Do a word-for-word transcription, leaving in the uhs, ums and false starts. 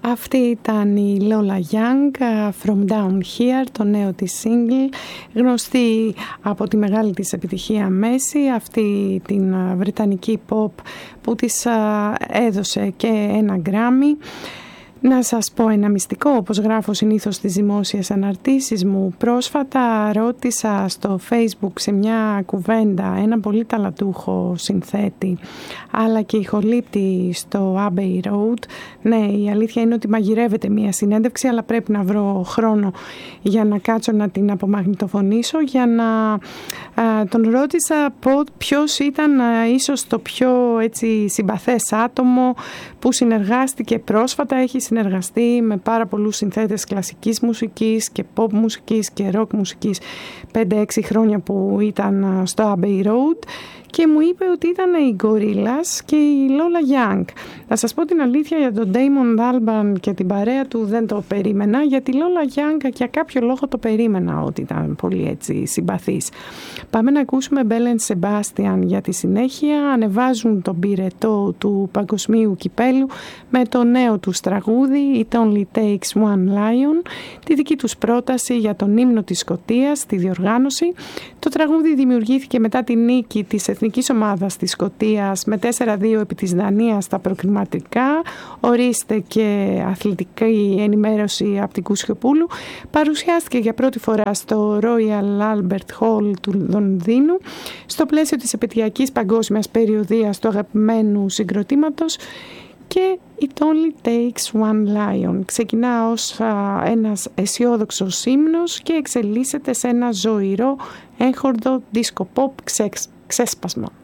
Αυτή ήταν η Lola Young, From Down Here, το νέο της single, γνωστή από τη μεγάλη της επιτυχία Μέση, αυτή την βρετανική pop που της έδωσε και ένα Grammy. Να σας πω ένα μυστικό, όπως γράφω συνήθως στις δημόσιες αναρτήσεις μου. Πρόσφατα ρώτησα στο Facebook σε μια κουβέντα ένα πολύ ταλαντούχο συνθέτη αλλά και ηχολήπτη στο Abbey Road. Ναι, η αλήθεια είναι ότι μαγειρεύεται μια συνέντευξη, αλλά πρέπει να βρω χρόνο για να κάτσω να την απομαγνητοφωνήσω, για να α, τον ρώτησα ποιος ήταν α, ίσως το πιο έτσι, συμπαθές άτομο που συνεργάστηκε πρόσφατα. Έχει συνεργαστεί με πάρα πολλούς συνθέτες κλασικής μουσικής και pop μουσικής και rock μουσικής πέντε έξι χρόνια που ήταν στο Abbey Road, και μου είπε ότι ήταν οι Gorillaz και η Lola Young. Θα σας πω την αλήθεια, για τον Damon Albarn και την παρέα του δεν το περίμενα, γιατί η Lola Young για κάποιο λόγο το περίμενα ότι ήταν πολύ έτσι συμπαθής. Πάμε να ακούσουμε Belle and Sebastian για τη συνέχεια. Ανεβάζουν τον πυρετό του παγκοσμίου κυπέλου με το νέο τους τραγούδι It Only Takes One Lion, τη δική τους πρόταση για τον ύμνο της Σκωτίας στη διοργάνωση. Το τραγούδι δημιουργήθηκε μετά τη νίκη της εθνικής ομάδας της Σκωτίας με τέσσερα δύο επί της Δανίας στα προκριματικά. Ορίστε και αθλητική ενημέρωση από την Κουσιοπούλου. Παρουσιάστηκε για πρώτη φορά στο Royal Albert Hall του Λονδίνου στο πλαίσιο της επαιτειακής παγκόσμιας περιοδίας του αγαπημένου συγκροτήματος, και It Only Takes One Lion ξεκινά ως α, ένας αισιόδοξος ύμνος και εξελίσσεται σε ένα ζωηρό έγχορδο disco pop ξέσπασμα.